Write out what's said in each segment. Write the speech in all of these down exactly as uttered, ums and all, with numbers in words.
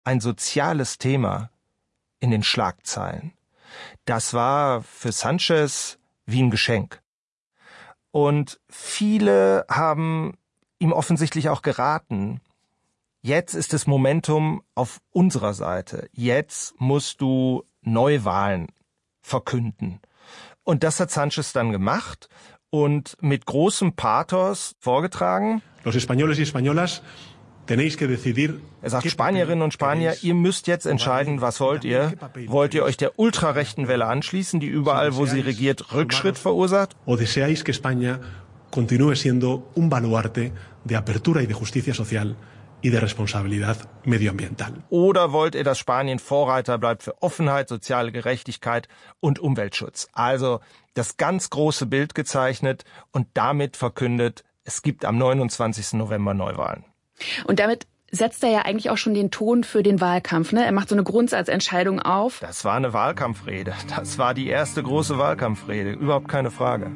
ein soziales Thema in den Schlagzeilen. Das war für Sanchez wie ein Geschenk. Und viele haben ihm offensichtlich auch geraten, jetzt ist das Momentum auf unserer Seite. Jetzt musst du Neuwahlen verkünden. Und das hat Sanchez dann gemacht und mit großem Pathos vorgetragen. Los españoles y españolas tenéis que decidir. Er sagt, Spanierinnen und Spanier, ihr müsst jetzt entscheiden, was wollt ihr? Wollt ihr euch der ultrarechten Welle anschließen, die überall, wo sie regiert, Rückschritt verursacht? O deseáis que España continúe siendo un baluarte de apertura y de justicia social y de responsabilidad medioambiental. Oder wollt ihr, dass Spanien Vorreiter bleibt für Offenheit, soziale Gerechtigkeit und Umweltschutz? Also das ganz große Bild gezeichnet und damit verkündet, es gibt am neunundzwanzigsten November Neuwahlen. Und damit setzt er ja eigentlich auch schon den Ton für den Wahlkampf, ne? Er macht so eine Grundsatzentscheidung auf. Das war eine Wahlkampfrede. Das war die erste große Wahlkampfrede. Überhaupt keine Frage.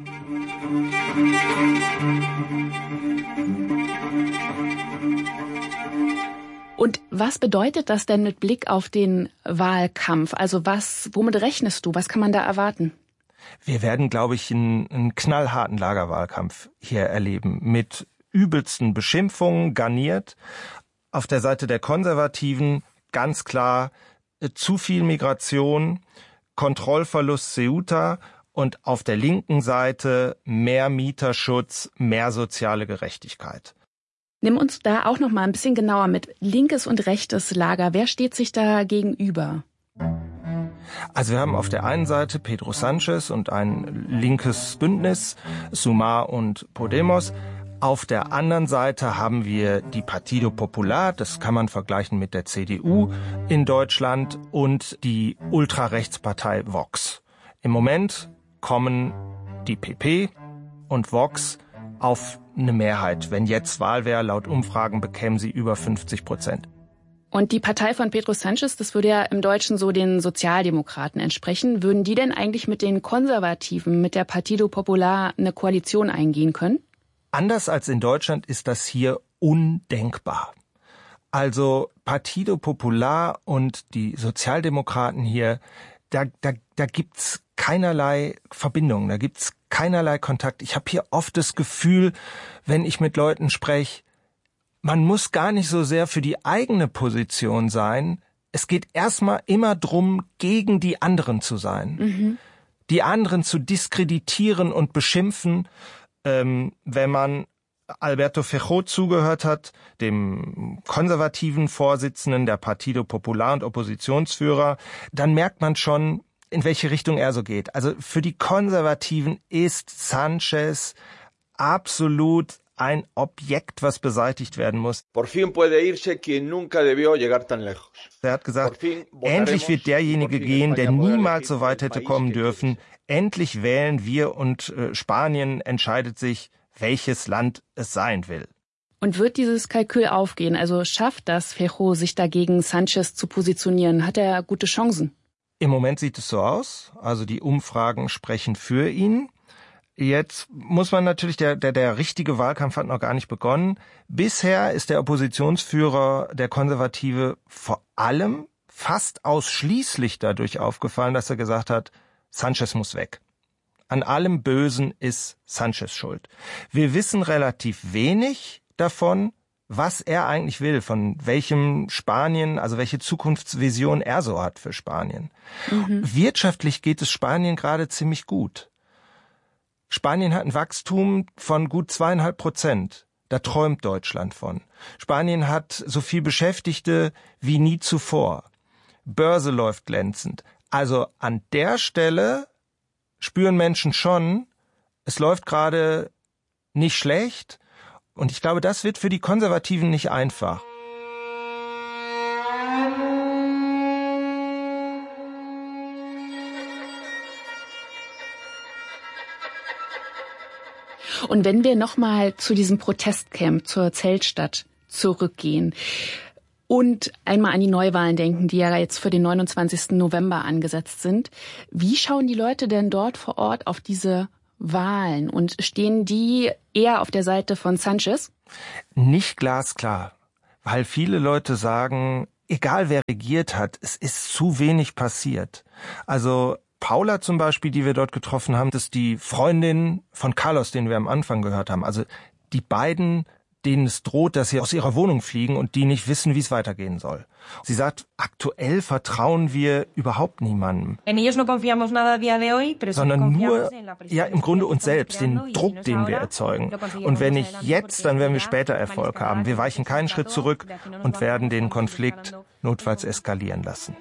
Und was bedeutet das denn mit Blick auf den Wahlkampf? Also was, womit rechnest du? Was kann man da erwarten? Wir werden, glaube ich, einen, einen knallharten Lagerwahlkampf hier erleben. Mit übelsten Beschimpfungen garniert. Auf der Seite der Konservativen ganz klar äh, zu viel Migration, Kontrollverlust Ceuta und auf der linken Seite mehr Mieterschutz, mehr soziale Gerechtigkeit. Nimm uns da auch noch mal ein bisschen genauer mit. Linkes und rechtes Lager. Wer steht sich da gegenüber? Also wir haben auf der einen Seite Pedro Sanchez und ein linkes Bündnis, Sumar und Podemos. Auf der anderen Seite haben wir die Partido Popular, das kann man vergleichen mit der C D U in Deutschland, und die Ultrarechtspartei Vox. Im Moment kommen die P P und Vox auf eine Mehrheit. Wenn jetzt Wahl wäre, laut Umfragen bekämen sie über fünfzig Prozent. Und die Partei von Pedro Sanchez, das würde ja im Deutschen so den Sozialdemokraten entsprechen. Würden die denn eigentlich mit den Konservativen, mit der Partido Popular eine Koalition eingehen können? Anders als in Deutschland ist das hier undenkbar. Also Partido Popular und die Sozialdemokraten hier, da, da, da gibt's keinerlei Verbindung, da gibt's keinerlei Kontakt. Ich habe hier oft das Gefühl, wenn ich mit Leuten spreche, man muss gar nicht so sehr für die eigene Position sein. Es geht erstmal immer drum, gegen die anderen zu sein. Mhm. Die anderen zu diskreditieren und beschimpfen. Ähm, wenn man Alberto Feijóo zugehört hat, dem konservativen Vorsitzenden der Partido Popular und Oppositionsführer, dann merkt man schon, in welche Richtung er so geht. Also für die Konservativen ist Sanchez absolut ein Objekt, was beseitigt werden muss. Por fin puede irse quien nunca debió llegar tan lejos. Er hat gesagt, endlich wird derjenige gehen, der niemals so weit hätte kommen dürfen. Endlich wählen wir und äh, Spanien entscheidet sich, welches Land es sein will. Und wird dieses Kalkül aufgehen? Also schafft das Feijóo, sich dagegen Sanchez zu positionieren? Hat er gute Chancen? Im Moment sieht es so aus. Also die Umfragen sprechen für ihn. Jetzt muss man natürlich, der, der, der richtige Wahlkampf hat noch gar nicht begonnen. Bisher ist der Oppositionsführer, der Konservative, vor allem fast ausschließlich dadurch aufgefallen, dass er gesagt hat, Sanchez muss weg. An allem Bösen ist Sanchez schuld. Wir wissen relativ wenig davon, was er eigentlich will, von welchem Spanien, also welche Zukunftsvision er so hat für Spanien. Mhm. Wirtschaftlich geht es Spanien gerade ziemlich gut. Spanien hat ein Wachstum von gut zweieinhalb Prozent. Da träumt Deutschland von. Spanien hat so viel Beschäftigte wie nie zuvor. Börse läuft glänzend. Also an der Stelle spüren Menschen schon, es läuft gerade nicht schlecht. Und ich glaube, das wird für die Konservativen nicht einfach. Und wenn wir nochmal zu diesem Protestcamp, zur Zeltstadt zurückgehen und einmal an die Neuwahlen denken, die ja jetzt für den neunundzwanzigsten November angesetzt sind, wie schauen die Leute denn dort vor Ort auf diese Wahlen? Und stehen die eher auf der Seite von Sanchez? Nicht glasklar, weil viele Leute sagen, egal wer regiert hat, es ist zu wenig passiert. Also Paula zum Beispiel, die wir dort getroffen haben, das ist die Freundin von Carlos, den wir am Anfang gehört haben. Also die beiden, denen es droht, dass sie aus ihrer Wohnung fliegen und die nicht wissen, wie es weitergehen soll. Sie sagt, aktuell vertrauen wir überhaupt niemandem. Sondern nur, ja, im Grunde uns selbst, den Druck, den wir erzeugen. Und wenn nicht jetzt, dann werden wir später Erfolg haben. Wir weichen keinen Schritt zurück und werden den Konflikt notfalls eskalieren lassen.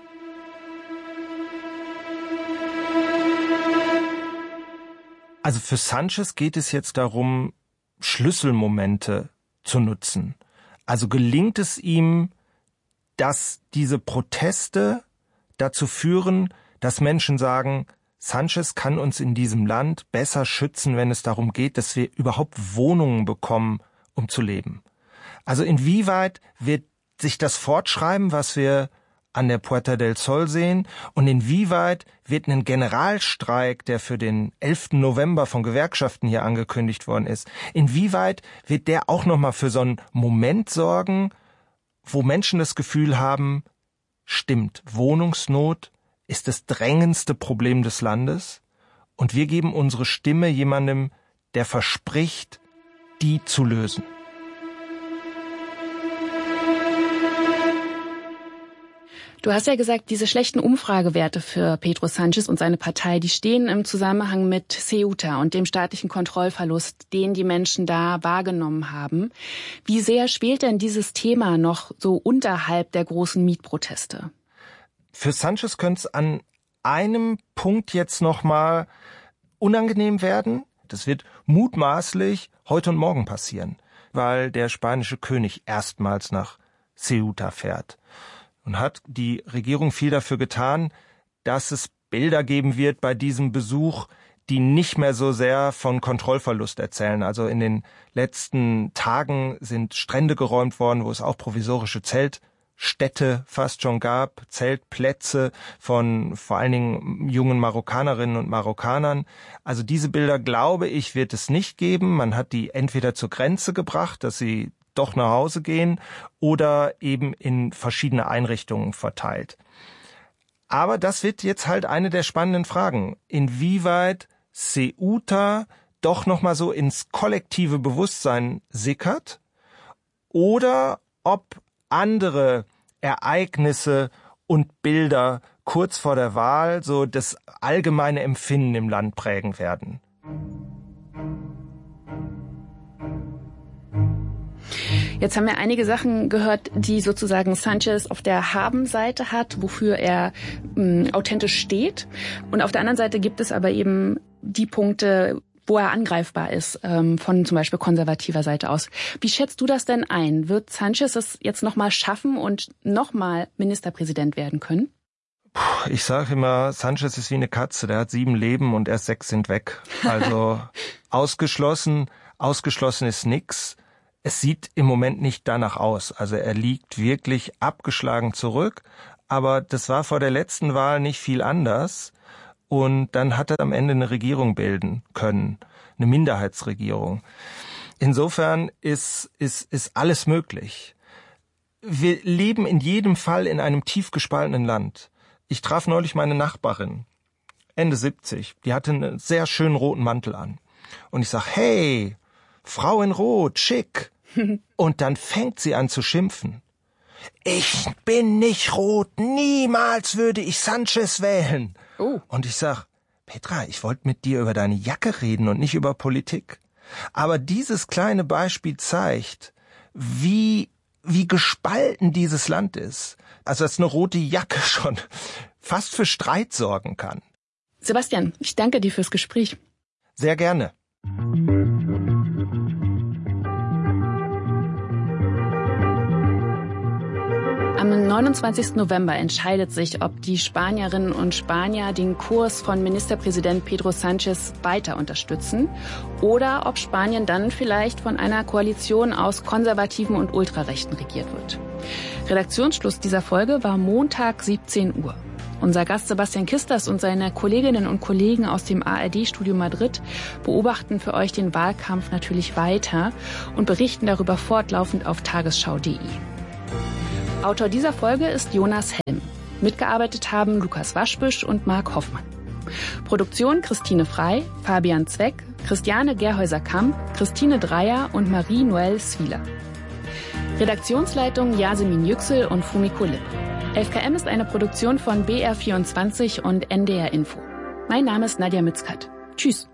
Also für Sanchez geht es jetzt darum, Schlüsselmomente zu nutzen. Also gelingt es ihm, dass diese Proteste dazu führen, dass Menschen sagen, Sanchez kann uns in diesem Land besser schützen, wenn es darum geht, dass wir überhaupt Wohnungen bekommen, um zu leben. Also inwieweit wird sich das fortschreiben, was wir an der Puerta del Sol sehen, und inwieweit wird ein Generalstreik, der für den elften November von Gewerkschaften hier angekündigt worden ist, inwieweit wird der auch nochmal für so einen Moment sorgen, wo Menschen das Gefühl haben, stimmt, Wohnungsnot ist das drängendste Problem des Landes und wir geben unsere Stimme jemandem, der verspricht, die zu lösen. Du hast ja gesagt, diese schlechten Umfragewerte für Pedro Sanchez und seine Partei, die stehen im Zusammenhang mit Ceuta und dem staatlichen Kontrollverlust, den die Menschen da wahrgenommen haben. Wie sehr spielt denn dieses Thema noch so unterhalb der großen Mietproteste? Für Sanchez könnte es an einem Punkt jetzt nochmal unangenehm werden. Das wird mutmaßlich heute und morgen passieren, weil der spanische König erstmals nach Ceuta fährt. Und hat die Regierung viel dafür getan, dass es Bilder geben wird bei diesem Besuch, die nicht mehr so sehr von Kontrollverlust erzählen. Also in den letzten Tagen sind Strände geräumt worden, wo es auch provisorische Zeltstädte fast schon gab, Zeltplätze von vor allen Dingen jungen Marokkanerinnen und Marokkanern. Also diese Bilder, glaube ich, wird es nicht geben. Man hat die entweder zur Grenze gebracht, dass sie doch nach Hause gehen oder eben in verschiedene Einrichtungen verteilt. Aber das wird jetzt halt eine der spannenden Fragen. Inwieweit Ceuta doch nochmal so ins kollektive Bewusstsein sickert oder ob andere Ereignisse und Bilder kurz vor der Wahl so das allgemeine Empfinden im Land prägen werden. Jetzt haben wir einige Sachen gehört, die sozusagen Sanchez auf der Haben-Seite hat, wofür er mh, authentisch steht. Und auf der anderen Seite gibt es aber eben die Punkte, wo er angreifbar ist, ähm, von zum Beispiel konservativer Seite aus. Wie schätzt du das denn ein? Wird Sanchez es jetzt nochmal schaffen und nochmal Ministerpräsident werden können? Puh, ich sage immer, Sanchez ist wie eine Katze, der hat sieben Leben und erst sechs sind weg. Also ausgeschlossen, ausgeschlossen ist nix. Es sieht im Moment nicht danach aus. Also er liegt wirklich abgeschlagen zurück. Aber das war vor der letzten Wahl nicht viel anders. Und dann hat er am Ende eine Regierung bilden können. Eine Minderheitsregierung. Insofern ist, ist, ist alles möglich. Wir leben in jedem Fall in einem tief gespaltenen Land. Ich traf neulich meine Nachbarin, Ende siebzig. Die hatte einen sehr schönen roten Mantel an. Und ich sag, hey, Frau in Rot, schick. Und dann fängt sie an zu schimpfen. Ich bin nicht rot, niemals würde ich Sanchez wählen. Oh. Und ich sag, Petra, ich wollte mit dir über deine Jacke reden und nicht über Politik. Aber dieses kleine Beispiel zeigt, wie, wie gespalten dieses Land ist. Also dass eine rote Jacke schon fast für Streit sorgen kann. Sebastian, ich danke dir fürs Gespräch. Sehr gerne. Am neunundzwanzigsten November entscheidet sich, ob die Spanierinnen und Spanier den Kurs von Ministerpräsident Pedro Sanchez weiter unterstützen oder ob Spanien dann vielleicht von einer Koalition aus Konservativen und Ultrarechten regiert wird. Redaktionsschluss dieser Folge war Montag siebzehn Uhr. Unser Gast Sebastian Kisters und seine Kolleginnen und Kollegen aus dem A R D-Studio Madrid beobachten für euch den Wahlkampf natürlich weiter und berichten darüber fortlaufend auf tagesschau punkt de. Autor dieser Folge ist Jonas Helm. Mitgearbeitet haben Lukas Waschbüsch und Marc Hoffmann. Produktion Christine Frey, Fabian Zweck, Christiane Gerhäuser-Kamp, Christine Dreier und Marie-Noël Swieler. Redaktionsleitung Yasemin Yüksel und Fumiko Lipp. elf K M ist eine Produktion von B R vierundzwanzig und N D R Info. Mein Name ist Nadja Mitzkat. Tschüss.